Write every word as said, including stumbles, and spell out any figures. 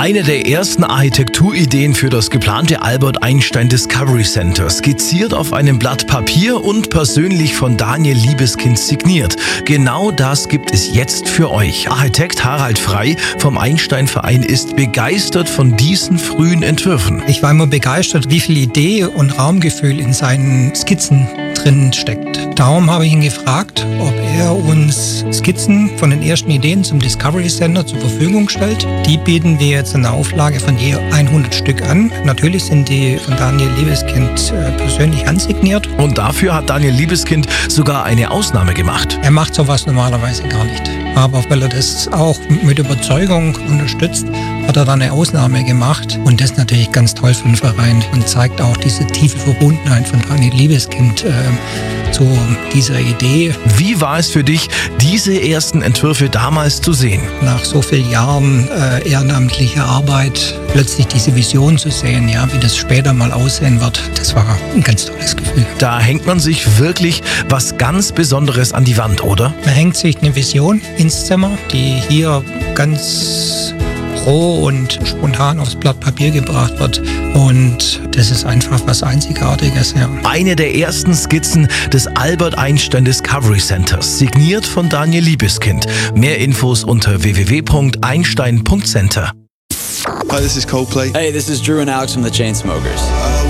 Eine der ersten Architekturideen für das geplante Albert Einstein Discovery Center, skizziert auf einem Blatt Papier und persönlich von Daniel Libeskind signiert. Genau das gibt es jetzt für euch. Architekt Harald Frey vom Einstein-Verein ist begeistert von diesen frühen Entwürfen. Ich war immer begeistert, wie viel Idee und Raumgefühl in seinen Skizzen drin steckt. Darum habe ich ihn gefragt, ob er uns Skizzen von den ersten Ideen zum Discovery Center zur Verfügung stellt. Die bieten wir jetzt in einer Auflage von je hundert Stück an. Natürlich sind die von Daniel Libeskind persönlich handsigniert. Und dafür hat Daniel Libeskind sogar eine Ausnahme gemacht. Er macht sowas normalerweise gar nicht. Aber weil er das auch mit Überzeugung unterstützt, hat er dann eine Ausnahme gemacht. Und das ist natürlich ganz toll für den Verein und zeigt auch diese tiefe Verbundenheit von Daniel Libeskind äh, zu dieser Idee. Wie war es für dich, diese ersten Entwürfe damals zu sehen? Nach so vielen Jahren äh, ehrenamtlicher Arbeit plötzlich diese Vision zu sehen, ja, wie das später mal aussehen wird, das war ein ganz tolles Gefühl. Da hängt man sich wirklich was ganz Besonderes an die Wand, oder? Man hängt sich eine Vision ins Zimmer, die hier ganz roh und spontan aufs Blatt Papier gebracht wird. Und das ist einfach was Einzigartiges. Ja. Eine der ersten Skizzen des Albert Einstein Discovery Centers, signiert von Daniel Libeskind. Mehr Infos unter w w w punkt einstein punkt center. Hi, this is Coldplay. Hey, this is Drew and Alex from the Chainsmokers.